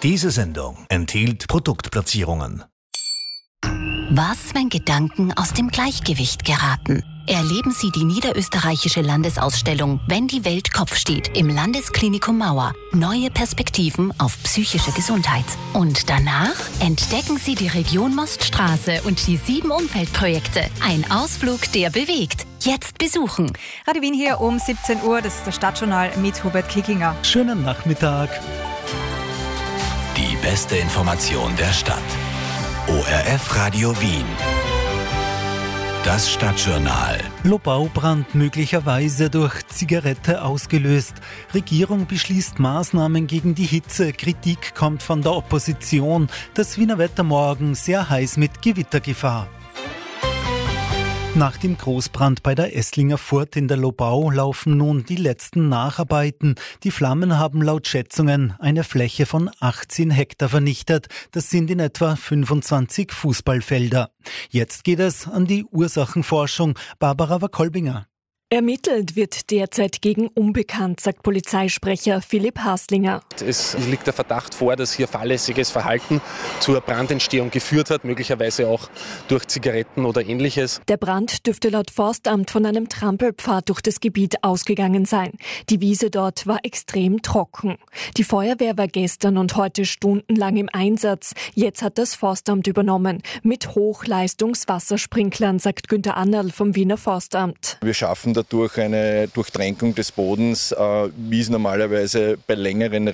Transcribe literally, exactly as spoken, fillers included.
Diese Sendung enthielt Produktplatzierungen. Was, wenn Gedanken aus dem Gleichgewicht geraten? Erleben Sie die niederösterreichische Landesausstellung Wenn die Welt Kopf steht im Landesklinikum Mauer. Neue Perspektiven auf psychische Gesundheit. Und danach entdecken Sie die Region Moststraße und die sieben Umfeldprojekte. Ein Ausflug, der bewegt. Jetzt besuchen. Radio Wien hier um siebzehn Uhr, das ist das Stadtjournal mit Hubert Kickinger. Schönen Nachmittag. Die beste Information der Stadt. O R F Radio Wien. Das Stadtjournal. Lobaubrand möglicherweise durch Zigarette ausgelöst. Regierung beschließt Maßnahmen gegen die Hitze. Kritik kommt von der Opposition. Das Wiener Wetter morgen sehr heiß mit Gewittergefahr. Nach dem Großbrand bei der Esslinger Furt in der Lobau laufen nun die letzten Nacharbeiten. Die Flammen haben laut Schätzungen eine Fläche von achtzehn Hektar vernichtet. Das sind in etwa fünfundzwanzig Fußballfelder. Jetzt geht es an die Ursachenforschung. Barbara Wakolbinger. Ermittelt wird derzeit gegen Unbekannt, sagt Polizeisprecher Philipp Haslinger. Es liegt der Verdacht vor, dass hier fahrlässiges Verhalten zur Brandentstehung geführt hat, möglicherweise auch durch Zigaretten oder Ähnliches. Der Brand dürfte laut Forstamt von einem Trampelpfad durch das Gebiet ausgegangen sein. Die Wiese dort war extrem trocken. Die Feuerwehr war gestern und heute stundenlang im Einsatz. Jetzt hat das Forstamt übernommen. Mit Hochleistungswassersprinklern, sagt Günther Annerl vom Wiener Forstamt. Wir schaffen dadurch eine Durchtränkung des Bodens, äh, wie es normalerweise bei längeren